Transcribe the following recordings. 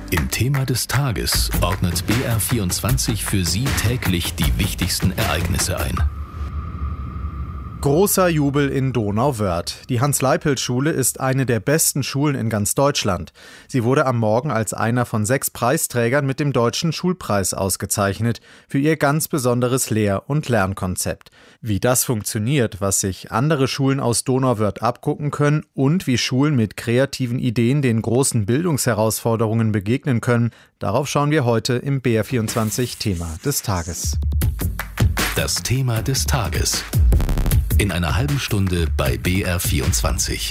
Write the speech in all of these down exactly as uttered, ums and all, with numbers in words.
Im Thema des Tages ordnet B R vierundzwanzig für Sie täglich die wichtigsten Ereignisse ein. Großer Jubel in Donauwörth. Die Hans-Leipold-Schule ist eine der besten Schulen in ganz Deutschland. Sie wurde am Morgen als einer von sechs Preisträgern mit dem Deutschen Schulpreis ausgezeichnet für ihr ganz besonderes Lehr- und Lernkonzept. Wie das funktioniert, was sich andere Schulen aus Donauwörth abgucken können und wie Schulen mit kreativen Ideen den großen Bildungsherausforderungen begegnen können, darauf schauen wir heute im B R vierundzwanzig Thema des Tages. Das Thema des Tages. In einer halben Stunde bei B R vierundzwanzig.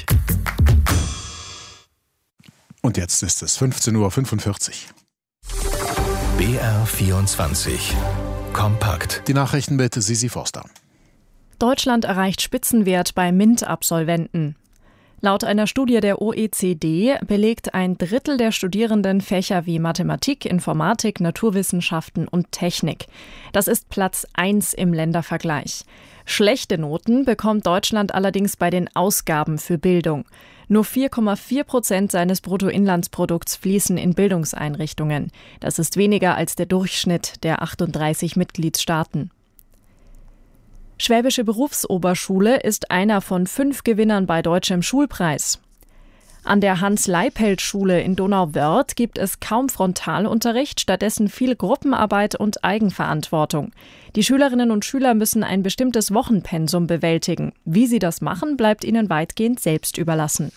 Und jetzt ist es fünfzehn Uhr fünfundvierzig. B R vierundzwanzig. Kompakt. Die Nachrichten mit Sisi Forster. Deutschland erreicht Spitzenwert bei MINT-Absolventen. Laut einer Studie der O E C D belegt ein Drittel der Studierenden Fächer wie Mathematik, Informatik, Naturwissenschaften und Technik. Das ist Platz eins im Ländervergleich. Schlechte Noten bekommt Deutschland allerdings bei den Ausgaben für Bildung. Nur vier Komma vier Prozent seines Bruttoinlandsprodukts fließen in Bildungseinrichtungen. Das ist weniger als der Durchschnitt der achtunddreißig Mitgliedstaaten. Schwäbische Berufsoberschule ist einer von fünf Gewinnern bei Deutschem Schulpreis. An der Hans-Leipold-Schule in Donauwörth gibt es kaum Frontalunterricht, stattdessen viel Gruppenarbeit und Eigenverantwortung. Die Schülerinnen und Schüler müssen ein bestimmtes Wochenpensum bewältigen. Wie sie das machen, bleibt ihnen weitgehend selbst überlassen.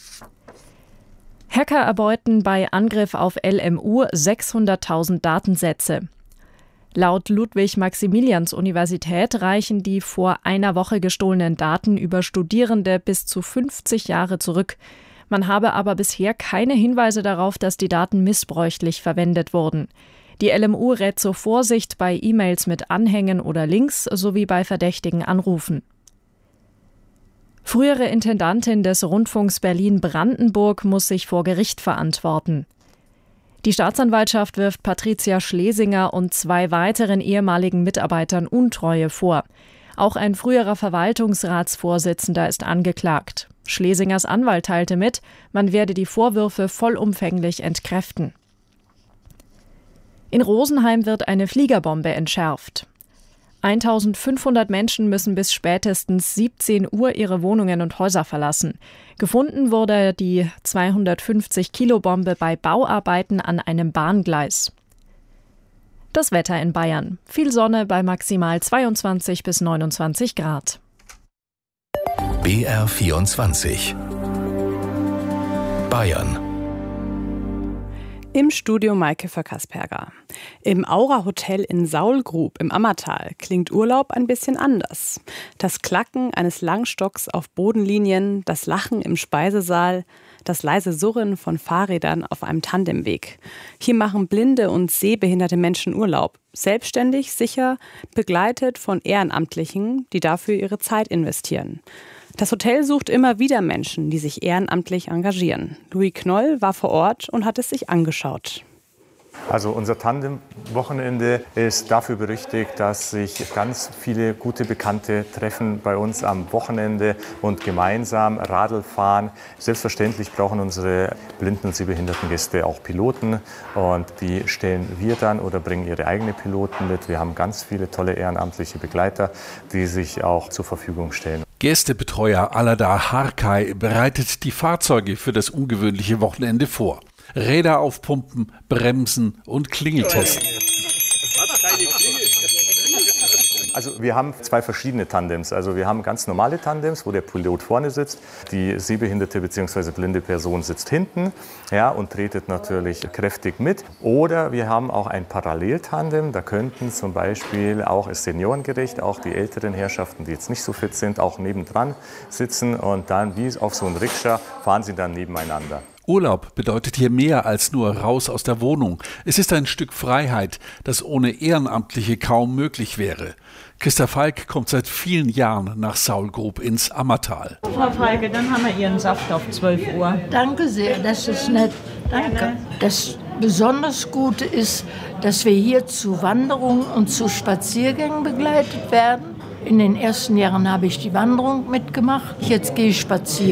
Hacker erbeuten bei Angriff auf L M U sechshunderttausend Datensätze. Laut Ludwig-Maximilians-Universität reichen die vor einer Woche gestohlenen Daten über Studierende bis zu fünfzig Jahre zurück. Man habe aber bisher keine Hinweise darauf, dass die Daten missbräuchlich verwendet wurden. Die L M U rät zur Vorsicht bei E-Mails mit Anhängen oder Links sowie bei verdächtigen Anrufen. Frühere Intendantin des Rundfunks Berlin-Brandenburg muss sich vor Gericht verantworten. Die Staatsanwaltschaft wirft Patricia Schlesinger und zwei weiteren ehemaligen Mitarbeitern Untreue vor. Auch ein früherer Verwaltungsratsvorsitzender ist angeklagt. Schlesingers Anwalt teilte mit, man werde die Vorwürfe vollumfänglich entkräften. In Rosenheim wird eine Fliegerbombe entschärft. eintausendfünfhundert Menschen müssen bis spätestens siebzehn Uhr ihre Wohnungen und Häuser verlassen. Gefunden wurde die zweihundertfünfzig Kilo Bombe bei Bauarbeiten an einem Bahngleis. Das Wetter in Bayern. Viel Sonne bei maximal zweiundzwanzig bis neunundzwanzig Grad. B R vierundzwanzig. Bayern. Im Studio Maike Verkasperger. Im Aura Hotel in Saulgrub im Ammertal klingt Urlaub ein bisschen anders. Das Klacken eines Langstocks auf Bodenlinien, das Lachen im Speisesaal, das leise Surren von Fahrrädern auf einem Tandemweg. Hier machen blinde und sehbehinderte Menschen Urlaub. Selbstständig, sicher, begleitet von Ehrenamtlichen, die dafür ihre Zeit investieren. Das Hotel sucht immer wieder Menschen, die sich ehrenamtlich engagieren. Louis Knoll war vor Ort und hat es sich angeschaut. Also unser Tandem-Wochenende ist dafür berüchtigt, dass sich ganz viele gute Bekannte treffen bei uns am Wochenende und gemeinsam Radl fahren. Selbstverständlich brauchen unsere blinden und sehbehinderten Gäste auch Piloten und die stellen wir dann oder bringen ihre eigenen Piloten mit. Wir haben ganz viele tolle ehrenamtliche Begleiter, die sich auch zur Verfügung stellen. Gästebetreuer Alada Harkay bereitet die Fahrzeuge für das ungewöhnliche Wochenende vor. Räder aufpumpen, bremsen und Klingeltesten. Also wir haben zwei verschiedene Tandems. Also wir haben ganz normale Tandems, wo der Pilot vorne sitzt. Die sehbehinderte bzw. blinde Person sitzt hinten, ja, und tretet natürlich kräftig mit. Oder wir haben auch ein Paralleltandem. Da könnten zum Beispiel auch ist seniorengerecht, auch die älteren Herrschaften, die jetzt nicht so fit sind, auch nebendran sitzen. Und dann wie auf so einem Rikscha fahren sie dann nebeneinander. Urlaub bedeutet hier mehr als nur raus aus der Wohnung. Es ist ein Stück Freiheit, das ohne Ehrenamtliche kaum möglich wäre. Christa Falk kommt seit vielen Jahren nach Saulgrub ins Ammertal. Frau Falke, dann haben wir Ihren Saft auf zwölf Uhr. Danke sehr, das ist nett. Danke. Das besonders Gute ist, dass wir hier zu Wanderungen und zu Spaziergängen begleitet werden. In den ersten Jahren habe ich die Wanderung mitgemacht, jetzt gehe ich spazieren.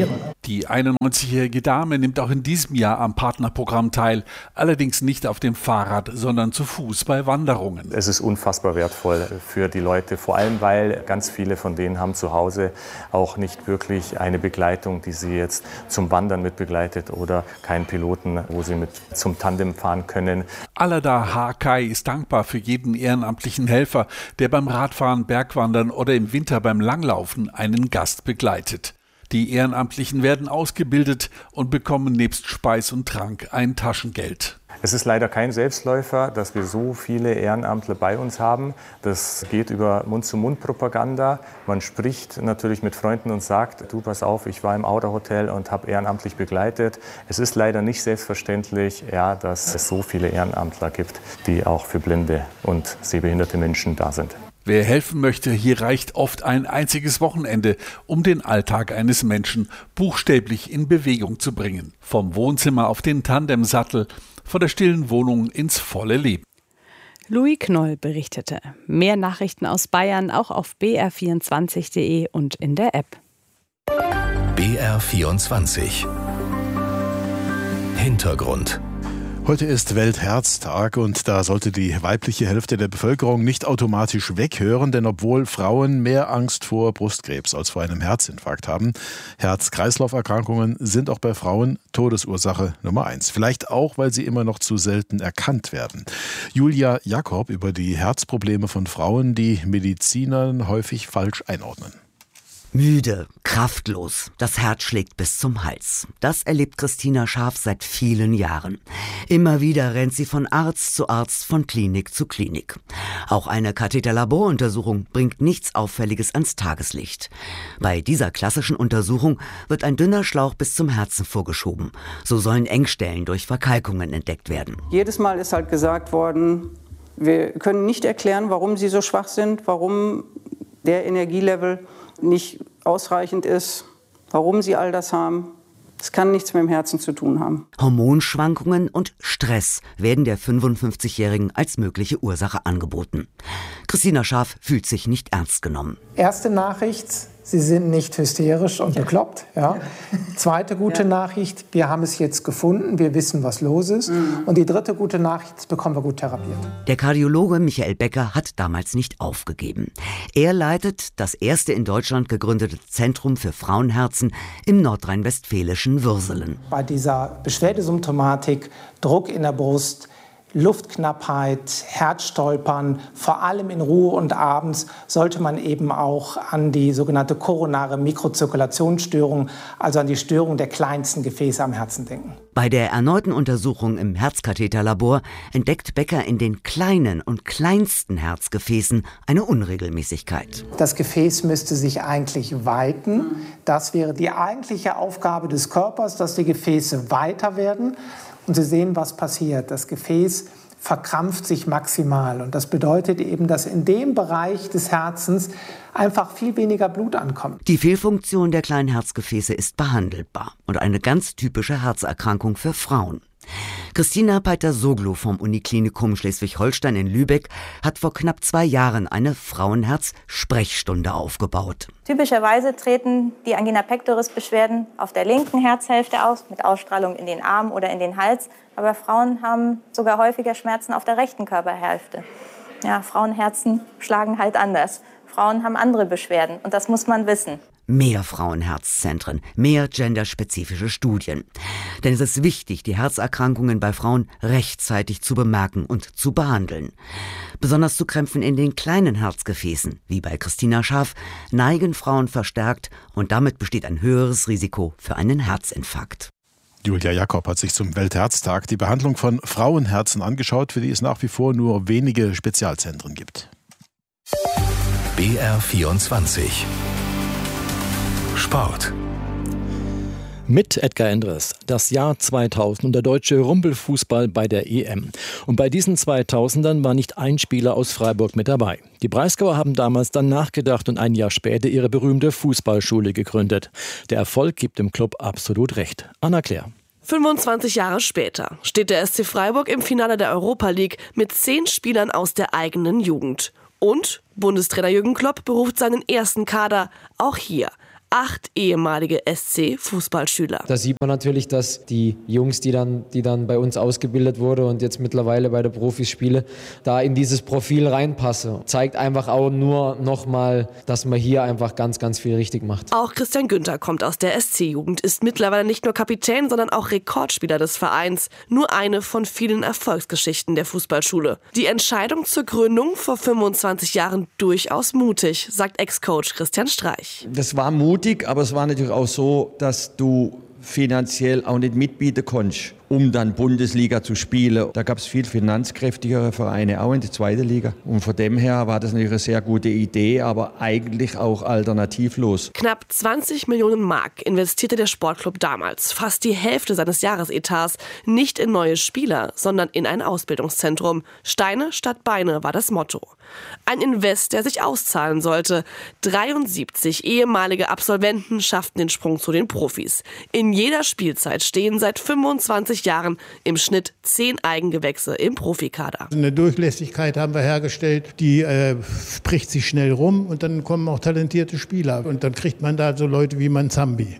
Die einundneunzigjährige Dame nimmt auch in diesem Jahr am Partnerprogramm teil, allerdings nicht auf dem Fahrrad, sondern zu Fuß bei Wanderungen. Es ist unfassbar wertvoll für die Leute, vor allem weil ganz viele von denen haben zu Hause auch nicht wirklich eine Begleitung, die sie jetzt zum Wandern mit begleitet oder keinen Piloten, wo sie mit zum Tandem fahren können. Alada Hakai ist dankbar für jeden ehrenamtlichen Helfer, der beim Radfahren, Bergwandern oder im Winter beim Langlaufen einen Gast begleitet. Die Ehrenamtlichen werden ausgebildet und bekommen nebst Speis und Trank ein Taschengeld. Es ist leider kein Selbstläufer, dass wir so viele Ehrenamtler bei uns haben. Das geht über Mund-zu-Mund-Propaganda. Man spricht natürlich mit Freunden und sagt, du, pass auf, ich war im Auerhotel und habe ehrenamtlich begleitet. Es ist leider nicht selbstverständlich, ja, dass es so viele Ehrenamtler gibt, die auch für blinde und sehbehinderte Menschen da sind. Wer helfen möchte, hier reicht oft ein einziges Wochenende, um den Alltag eines Menschen buchstäblich in Bewegung zu bringen. Vom Wohnzimmer auf den Tandemsattel, von der stillen Wohnung ins volle Leben. Louis Knoll berichtete. Mehr Nachrichten aus Bayern auch auf b r vierundzwanzig punkt d e und in der App. B R vierundzwanzig. Hintergrund. Heute ist Weltherztag und da sollte die weibliche Hälfte der Bevölkerung nicht automatisch weghören, denn obwohl Frauen mehr Angst vor Brustkrebs als vor einem Herzinfarkt haben, Herz-Kreislauf-Erkrankungen sind auch bei Frauen Todesursache Nummer eins. Vielleicht auch, weil sie immer noch zu selten erkannt werden. Julia Jakob über die Herzprobleme von Frauen, die Medizinern häufig falsch einordnen. Müde, kraftlos, das Herz schlägt bis zum Hals. Das erlebt Christina Scharf seit vielen Jahren. Immer wieder rennt sie von Arzt zu Arzt, von Klinik zu Klinik. Auch eine Katheterlaboruntersuchung bringt nichts Auffälliges ans Tageslicht. Bei dieser klassischen Untersuchung wird ein dünner Schlauch bis zum Herzen vorgeschoben. So sollen Engstellen durch Verkalkungen entdeckt werden. Jedes Mal ist halt gesagt worden, wir können nicht erklären, warum sie so schwach sind, warum der Energielevel nicht ausreichend ist, warum sie all das haben. Es kann nichts mit dem Herzen zu tun haben. Hormonschwankungen und Stress werden der fünfundfünfzigjährigen als mögliche Ursache angeboten. Christina Scharf fühlt sich nicht ernst genommen. Erste Nachricht, Sie sind nicht hysterisch und ja. bekloppt. Ja. Zweite gute ja. Nachricht, wir haben es jetzt gefunden, wir wissen, was los ist. Mhm. Und die dritte gute Nachricht, das bekommen wir gut therapiert. Der Kardiologe Michael Becker hat damals nicht aufgegeben. Er leitet das erste in Deutschland gegründete Zentrum für Frauenherzen im nordrhein-westfälischen Würselen. Bei dieser Beschwerdesymptomatik, Druck in der Brust, Luftknappheit, Herzstolpern, vor allem in Ruhe und abends, sollte man eben auch an die sogenannte koronare Mikrozirkulationsstörung, also an die Störung der kleinsten Gefäße am Herzen denken. Bei der erneuten Untersuchung im Herzkatheterlabor entdeckt Becker in den kleinen und kleinsten Herzgefäßen eine Unregelmäßigkeit. Das Gefäß müsste sich eigentlich weiten. Das wäre die eigentliche Aufgabe des Körpers, dass die Gefäße weiter werden. Und Sie sehen, was passiert. Das Gefäß verkrampft sich maximal. Und das bedeutet eben, dass in dem Bereich des Herzens einfach viel weniger Blut ankommt. Die Fehlfunktion der kleinen Herzgefäße ist behandelbar und eine ganz typische Herzerkrankung für Frauen. Christina Peiter-Soglu vom Uniklinikum Schleswig-Holstein in Lübeck hat vor knapp zwei Jahren eine Frauenherz-Sprechstunde aufgebaut. Typischerweise treten die Angina pectoris-Beschwerden auf der linken Herzhälfte aus, mit Ausstrahlung in den Arm oder in den Hals. Aber Frauen haben sogar häufiger Schmerzen auf der rechten Körperhälfte. Ja, Frauenherzen schlagen halt anders. Frauen haben andere Beschwerden und das muss man wissen. Mehr Frauenherzzentren, mehr genderspezifische Studien. Denn es ist wichtig, die Herzerkrankungen bei Frauen rechtzeitig zu bemerken und zu behandeln. Besonders zu Krämpfen in den kleinen Herzgefäßen, wie bei Christina Scharf, neigen Frauen verstärkt und damit besteht ein höheres Risiko für einen Herzinfarkt. Julia Jakob hat sich zum Weltherztag die Behandlung von Frauenherzen angeschaut, für die es nach wie vor nur wenige Spezialzentren gibt. B R vierundzwanzig Sport. Mit Edgar Endres, das Jahr zweitausend und der deutsche Rumpelfußball bei der E M. Und bei diesen zweitausendern war nicht ein Spieler aus Freiburg mit dabei. Die Breisgauer haben damals dann nachgedacht und ein Jahr später ihre berühmte Fußballschule gegründet. Der Erfolg gibt dem Club absolut recht. Anna Claire. fünfundzwanzig Jahre später steht der S C Freiburg im Finale der Europa League mit zehn Spielern aus der eigenen Jugend. Und Bundestrainer Jürgen Klopp beruft seinen ersten Kader, auch hier. Acht ehemalige S C-Fußballschüler. Da sieht man natürlich, dass die Jungs, die dann, die dann bei uns ausgebildet wurden und jetzt mittlerweile bei der Profis spielen, da in dieses Profil reinpassen. Zeigt einfach auch nur nochmal, dass man hier einfach ganz, ganz viel richtig macht. Auch Christian Günther kommt aus der S C-Jugend, ist mittlerweile nicht nur Kapitän, sondern auch Rekordspieler des Vereins. Nur eine von vielen Erfolgsgeschichten der Fußballschule. Die Entscheidung zur Gründung vor fünfundzwanzig Jahren durchaus mutig, sagt Ex-Coach Christian Streich. Das war mutig, aber es war natürlich auch so, dass du finanziell auch nicht mitbieten konntest, um dann Bundesliga zu spielen. Da gab es viel finanzkräftigere Vereine, auch in der zweiten Liga. Und von dem her war das natürlich eine sehr gute Idee, aber eigentlich auch alternativlos. Knapp zwanzig Millionen Mark investierte der Sportclub damals, fast die Hälfte seines Jahresetats, nicht in neue Spieler, sondern in ein Ausbildungszentrum. Steine statt Beine war das Motto. Ein Invest, der sich auszahlen sollte. dreiundsiebzig ehemalige Absolventen schafften den Sprung zu den Profis. In jeder Spielzeit stehen seit fünfundzwanzig Jahren im Schnitt zehn Eigengewächse im Profikader. Eine Durchlässigkeit haben wir hergestellt, die äh, spricht sich schnell rum und dann kommen auch talentierte Spieler. Und dann kriegt man da so Leute wie Manzambi.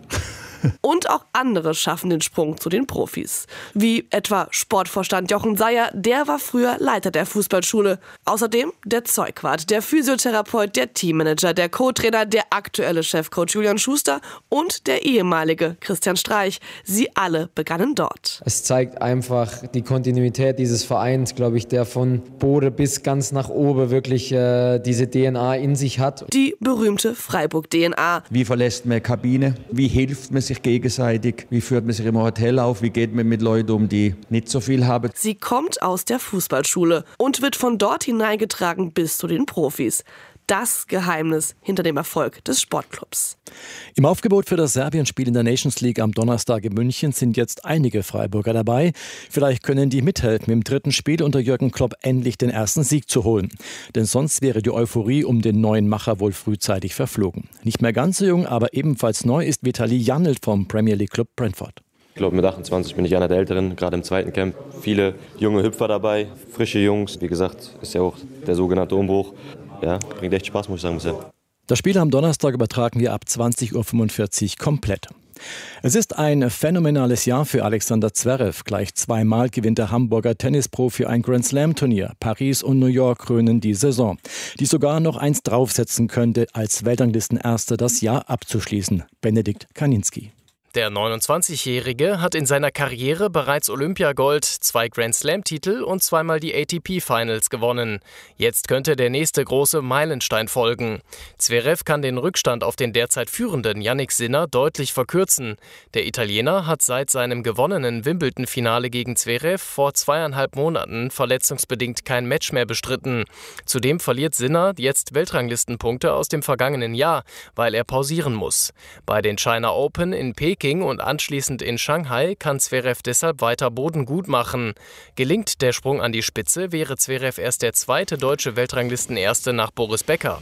Und auch andere schaffen den Sprung zu den Profis. Wie etwa Sportvorstand Jochen Seyer, der war früher Leiter der Fußballschule. Außerdem der Zeugwart, der Physiotherapeut, der Teammanager, der Co-Trainer, der aktuelle Chefcoach Julian Schuster und der ehemalige Christian Streich. Sie alle begannen dort. Es zeigt einfach die Kontinuität dieses Vereins, glaube ich, der von Bode bis ganz nach oben wirklich äh, diese D N A in sich hat. Die berühmte Freiburg-D N A. Wie verlässt man Kabine? Wie hilft man sich gegenseitig? Wie führt man sich im Hotel auf? Wie geht man mit Leuten um, die nicht so viel haben? Sie kommt aus der Fußballschule und wird von dort hineingetragen bis zu den Profis. Das Geheimnis hinter dem Erfolg des Sportclubs. Im Aufgebot für das Serbien-Spiel in der Nations League am Donnerstag in München sind jetzt einige Freiburger dabei. Vielleicht können die mithelfen, im dritten Spiel unter Jürgen Klopp endlich den ersten Sieg zu holen. Denn sonst wäre die Euphorie um den neuen Macher wohl frühzeitig verflogen. Nicht mehr ganz so jung, aber ebenfalls neu ist Vitali Janelt vom Premier League Club Brentford. Ich glaube, mit achtundzwanzig bin ich einer der Älteren, gerade im zweiten Camp. Viele junge Hüpfer dabei, frische Jungs. Wie gesagt, ist ja auch der sogenannte Umbruch. Ja, bringt echt Spaß, muss ich sagen, bisher. Das Spiel am Donnerstag übertragen wir ab zwanzig Uhr fünfundvierzig komplett. Es ist ein phänomenales Jahr für Alexander Zverev. Gleich zweimal gewinnt der Hamburger Tennisprofi ein Grand-Slam-Turnier. Paris und New York krönen die Saison, die sogar noch eins draufsetzen könnte, als Weltranglistenerster das Jahr abzuschließen. Benedikt Kaninski. Der neunundzwanzigjährige hat in seiner Karriere bereits Olympiagold, zwei Grand-Slam-Titel und zweimal die A T P-Finals gewonnen. Jetzt könnte der nächste große Meilenstein folgen. Zverev kann den Rückstand auf den derzeit führenden Jannik Sinner deutlich verkürzen. Der Italiener hat seit seinem gewonnenen Wimbledon-Finale gegen Zverev vor zweieinhalb Monaten verletzungsbedingt kein Match mehr bestritten. Zudem verliert Sinner jetzt Weltranglistenpunkte aus dem vergangenen Jahr, weil er pausieren muss. Bei den China Open in Peking und anschließend in Shanghai kann Zverev deshalb weiter Boden gut machen. Gelingt der Sprung an die Spitze, wäre Zverev erst der zweite deutsche Weltranglistenerste nach Boris Becker.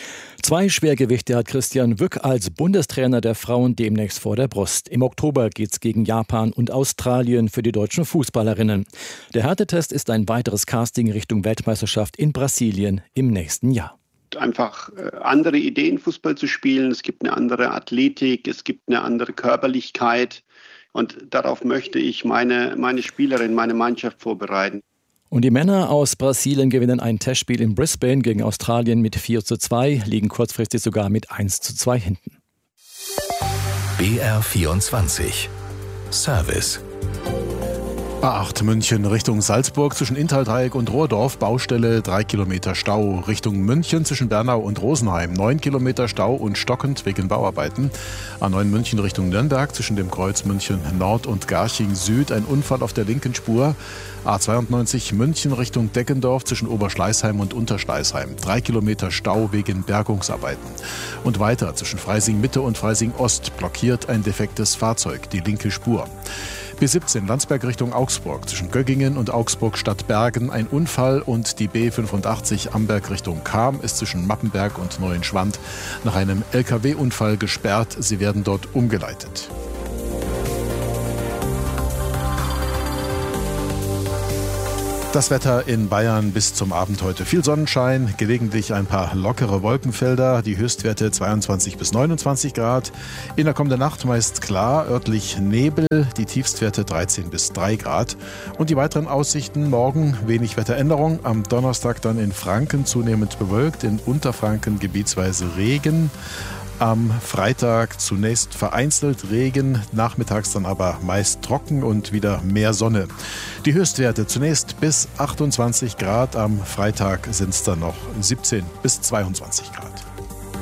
Zwei Schwergewichte hat Christian Wück als Bundestrainer der Frauen demnächst vor der Brust. Im Oktober geht's gegen Japan und Australien für die deutschen Fußballerinnen. Der Härtetest ist ein weiteres Casting Richtung Weltmeisterschaft in Brasilien im nächsten Jahr. Einfach andere Ideen, Fußball zu spielen. Es gibt eine andere Athletik, es gibt eine andere Körperlichkeit. Und darauf möchte ich meine, meine Spielerin, meine Mannschaft vorbereiten. Und die Männer aus Brasilien gewinnen ein Testspiel in Brisbane gegen Australien mit vier zu zwei, liegen kurzfristig sogar mit eins zu zwei hinten. B R vierundzwanzig Service. A acht München Richtung Salzburg zwischen Inntal-Dreieck und Rohrdorf, Baustelle, drei Kilometer Stau. Richtung München zwischen Bernau und Rosenheim, neun Kilometer Stau und stockend wegen Bauarbeiten. A neun München Richtung Nürnberg zwischen dem Kreuz München Nord und Garching Süd, ein Unfall auf der linken Spur. A zweiundneunzig München Richtung Deggendorf zwischen Oberschleißheim und Unterschleißheim, drei Kilometer Stau wegen Bergungsarbeiten. Und weiter zwischen Freising Mitte und Freising Ost blockiert ein defektes Fahrzeug, die linke Spur. B siebzehn Landsberg Richtung Augsburg, zwischen Göggingen und Augsburg-Stadtbergen ein Unfall und die B fünfundachtzig Amberg Richtung Cham ist zwischen Mappenberg und Neuenschwand nach einem L K W-Unfall gesperrt. Sie werden dort umgeleitet. Das Wetter in Bayern bis zum Abend heute. Viel Sonnenschein, gelegentlich ein paar lockere Wolkenfelder, die Höchstwerte zweiundzwanzig bis neunundzwanzig Grad. In der kommenden Nacht meist klar, örtlich Nebel, die Tiefstwerte dreizehn bis drei Grad. Und die weiteren Aussichten: morgen wenig Wetteränderung, am Donnerstag dann in Franken zunehmend bewölkt, in Unterfranken gebietsweise Regen. Am Freitag zunächst vereinzelt Regen, nachmittags dann aber meist trocken und wieder mehr Sonne. Die Höchstwerte zunächst bis achtundzwanzig Grad, am Freitag sind es dann noch siebzehn bis zweiundzwanzig Grad.